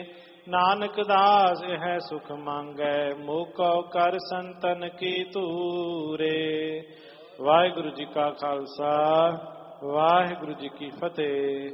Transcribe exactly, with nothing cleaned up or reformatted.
ਨਾਨਕ ਦਾਸ ਹੈ ਸੁਖ ਮੰਗੈ, ਮੋਕੋ ਕਰ ਸੰਤਨ ਕੀ ਧੂਰੇ। ਵਾਹਿਗੁਰੂ ਜੀ ਕਾ ਖਾਲਸਾ, ਵਾਹਿਗੁਰੂ ਜੀ ਕੀ ਫਤਿਹ।